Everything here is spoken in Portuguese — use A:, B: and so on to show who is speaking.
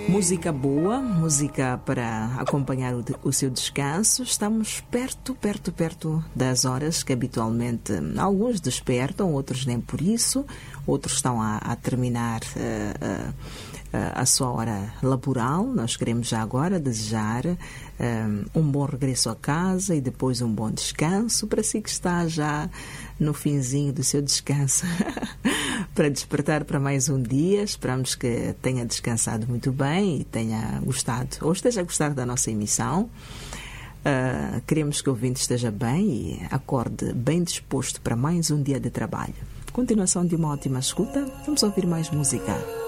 A: Música boa, música para acompanhar o seu descanso. Estamos perto das horas que habitualmente alguns despertam, outros nem por isso, outros estão a terminar a sua hora laboral. Nós queremos já agora desejar um bom regresso a casa e depois um bom descanso para si que está já no finzinho do seu descanso para despertar para mais um dia. Esperamos que tenha descansado muito bem e tenha gostado, ou esteja a gostar da nossa emissão. Queremos que o ouvinte esteja bem e acorde bem disposto para mais um dia de trabalho. Continuação de uma ótima escuta. Vamos ouvir mais música.